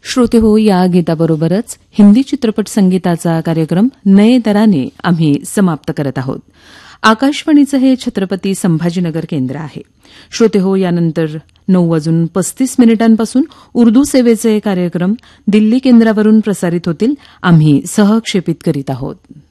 श्रोते हो, या गीताबरोबरच हिंदी चित्रपट संगीताचा कार्यक्रम नये दराने आम्ही समाप्त करत आहोत. आकाशवाणीचं हे छत्रपती संभाजीनगर केंद्र आहे. श्रोते हो, यानंतर 9:35 उर्दू सेवेचे कार्यक्रम दिल्ली केंद्रावरून प्रसारित होतील. आम्ही सहक्षेपित करीत आहोत.